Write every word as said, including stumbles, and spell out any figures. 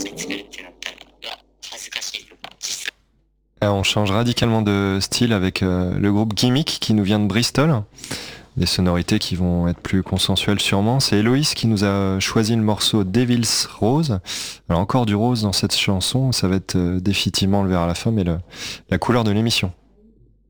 Alors, on change radicalement de style avec euh, le groupe Gimmick qui nous vient de Bristol. Des sonorités qui vont être plus consensuelles sûrement. C'est Héloïse qui nous a choisi le morceau Devil's Rose. Alors encore du rose dans cette chanson, ça va être euh, définitivement le vers à la fin, mais le, la couleur de l'émission.